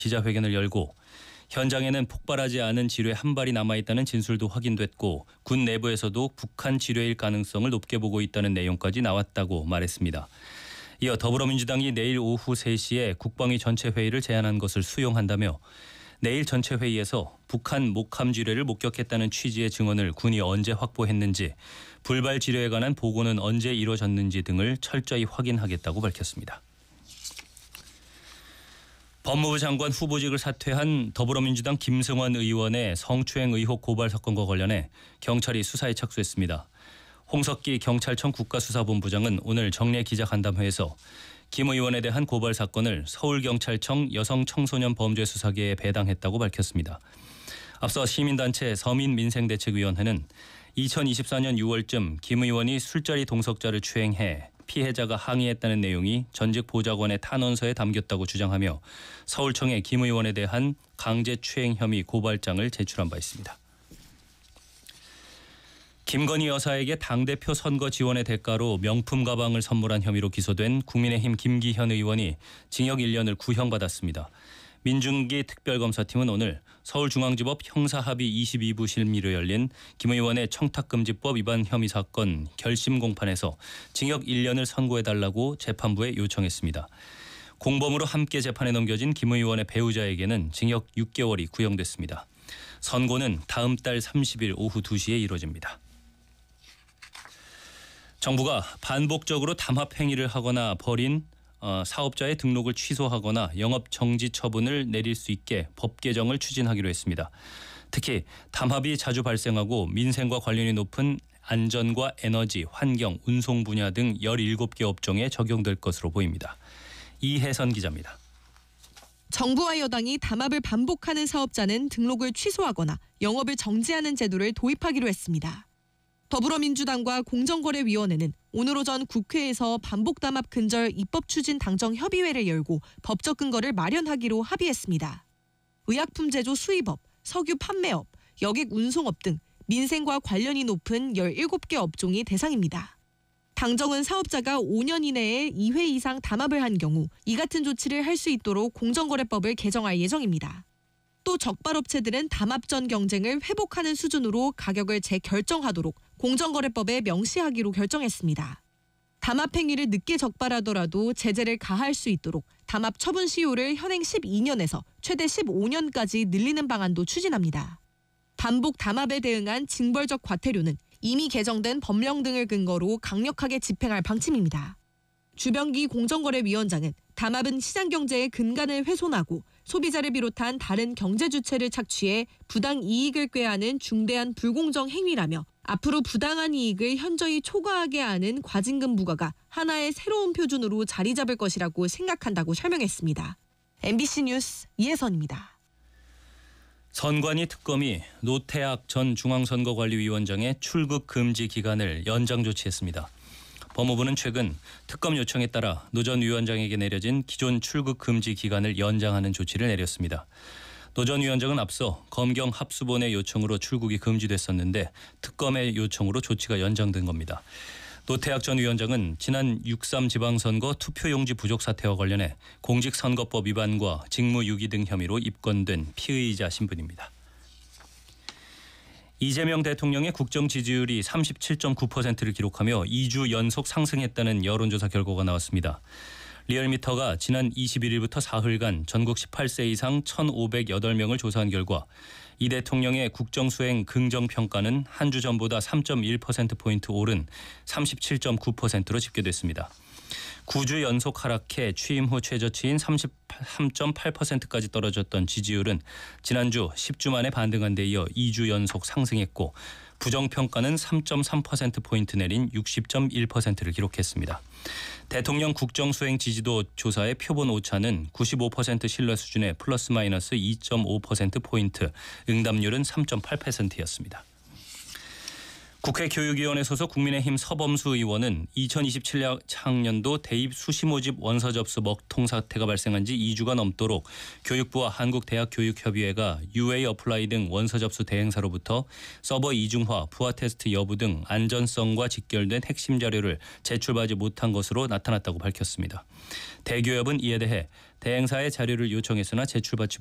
기자회견을 열고 현장에는 폭발하지 않은 지뢰 한 발이 남아있다는 진술도 확인됐고 군 내부에서도 북한 지뢰일 가능성을 높게 보고 있다는 내용까지 나왔다고 말했습니다. 이어 더불어민주당이 내일 오후 3시에 국방위 전체 회의를 제안한 것을 수용한다며 내일 전체 회의에서 북한 목함 지뢰를 목격했다는 취지의 증언을 군이 언제 확보했는지, 불발 지뢰에 관한 보고는 언제 이루어졌는지 등을 철저히 확인하겠다고 밝혔습니다. 법무부 장관 후보직을 사퇴한 더불어민주당 김승원 의원의 성추행 의혹 고발 사건과 관련해 경찰이 수사에 착수했습니다. 홍석기 경찰청 국가수사본부장은 오늘 정례 기자간담회에서 김 의원에 대한 고발 사건을 서울경찰청 여성청소년범죄수사계에 배당했다고 밝혔습니다. 앞서 시민단체 서민민생대책위원회는 2024년 6월쯤 김 의원이 술자리 동석자를 추행해 피해자가 항의했다는 내용이 전직 보좌관의 탄원서에 담겼다고 주장하며 서울청에 김 의원에 대한 강제추행 혐의 고발장을 제출한 바 있습니다. 김건희 여사에게 당대표 선거 지원의 대가로 명품 가방을 선물한 혐의로 기소된 국민의힘 김기현 의원이 징역 1년을 구형받았습니다. 민중기 특별검사팀은 오늘 서울중앙지법 형사합의 22부 실미로 열린 김 의원의 청탁금지법 위반 혐의 사건 결심 공판에서 징역 1년을 선고해달라고 재판부에 요청했습니다. 공범으로 함께 재판에 넘겨진 김 의원의 배우자에게는 징역 6개월이 구형됐습니다. 선고는 다음 달 30일 오후 2시에 이루어집니다. 정부가 반복적으로 담합 행위를 하거나 벌인 사업자의 등록을 취소하거나 영업 정지 처분을 내릴 수 있게 법 개정을 추진하기로 했습니다. 특히 담합이 자주 발생하고 민생과 관련이 높은 안전과 에너지, 환경, 운송 분야 등 17개 업종에 적용될 것으로 보입니다. 이혜선 기자입니다. 정부와 여당이 담합을 반복하는 사업자는 등록을 취소하거나 영업을 정지하는 제도를 도입하기로 했습니다. 더불어민주당과 공정거래위원회는 오늘 오전 국회에서 반복 담합 근절 입법 추진 당정 협의회를 열고 법적 근거를 마련하기로 합의했습니다. 의약품 제조 수입업, 석유 판매업, 여객 운송업 등 민생과 관련이 높은 17개 업종이 대상입니다. 당정은 사업자가 5년 이내에 2회 이상 담합을 한 경우 이 같은 조치를 할 수 있도록 공정거래법을 개정할 예정입니다. 또 적발업체들은 담합 전 경쟁을 회복하는 수준으로 가격을 재결정하도록 공정거래법에 명시하기로 결정했습니다. 담합 행위를 늦게 적발하더라도 제재를 가할 수 있도록 담합 처분 시효를 현행 12년에서 최대 15년까지 늘리는 방안도 추진합니다. 반복 담합에 대응한 징벌적 과태료는 이미 개정된 법령 등을 근거로 강력하게 집행할 방침입니다. 주병기 공정거래위원장은 담합은 시장경제의 근간을 훼손하고 소비자를 비롯한 다른 경제 주체를 착취해 부당 이익을 꾀하는 중대한 불공정 행위라며 앞으로 부당한 이익을 현저히 초과하게 하는 과징금 부과가 하나의 새로운 표준으로 자리 잡을 것이라고 생각한다고 설명했습니다. MBC 뉴스 이혜선입니다. 선관위 특검이 노태악 전 중앙선거관리위원장의 출국 금지 기간을 연장 조치했습니다. 법무부는 최근 특검 요청에 따라 노 전 위원장에게 내려진 기존 출국 금지 기간을 연장하는 조치를 내렸습니다. 노 전 위원장은 앞서 검경 합수본의 요청으로 출국이 금지됐었는데 특검의 요청으로 조치가 연장된 겁니다. 노태악 전 위원장은 지난 6.3 지방선거 투표용지 부족 사태와 관련해 공직선거법 위반과 직무유기 등 혐의로 입건된 피의자 신분입니다. 이재명 대통령의 국정 지지율이 37.9%를 기록하며 2주 연속 상승했다는 여론조사 결과가 나왔습니다. 리얼미터가 지난 21일부터 사흘간 전국 18세 이상 1,508명을 조사한 결과 이 대통령의 국정수행 긍정평가는 한 주 전보다 3.1%포인트 오른 37.9%로 집계됐습니다. 9주 연속 하락해 취임 후 최저치인 33.8%까지 떨어졌던 지지율은 지난주 10주 만에 반등한 데 이어 2주 연속 상승했고 부정평가는 3.3%포인트 내린 60.1%를 기록했습니다. 대통령 국정수행 지지도 조사의 표본 오차는 95% 신뢰 수준의 플러스 마이너스 2.5%포인트, 응답률은 3.8%였습니다. 국회 교육위원회 소속 국민의힘 서범수 의원은 2027학년도 대입 수시 모집 원서 접수 먹통 사태가 발생한 지 2주가 넘도록 교육부와 한국대학교육협의회가 UA 어플라이 등 원서 접수 대행사로부터 서버 이중화, 부하 테스트 여부 등 안전성과 직결된 핵심 자료를 제출받지 못한 것으로 나타났다고 밝혔습니다. 대교협은 이에 대해 대행사의 자료를 요청했으나 제출받지